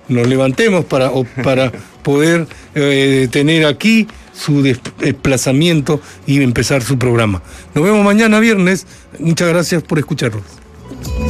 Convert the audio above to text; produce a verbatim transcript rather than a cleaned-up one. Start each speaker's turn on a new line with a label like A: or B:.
A: nos levantemos para, para poder eh, tener aquí su desplazamiento y empezar su programa. Nos vemos mañana viernes. Muchas gracias por escucharnos.